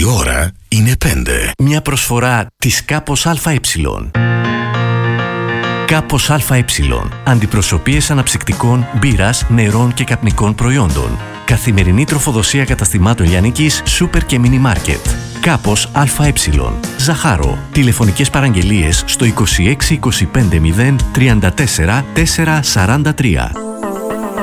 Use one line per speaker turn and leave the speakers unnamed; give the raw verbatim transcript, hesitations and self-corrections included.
Η ώρα είναι πέντε.
Μια προσφορά της Κάπος ΑΕ. Κάπος ΑΕ. Αντιπροσωπείες αναψυκτικών, μπύρας, νερών και καπνικών προϊόντων. Καθημερινή τροφοδοσία καταστημάτων λιανικής, σούπερ και μίνι μάρκετ. Κάπος ΑΕ. Ζαχάρο. Τηλεφωνικές παραγγελίες στο είκοσι έξι είκοσι πέντε μηδέν τριάντα τέσσερα τετρακόσια σαράντα τρία.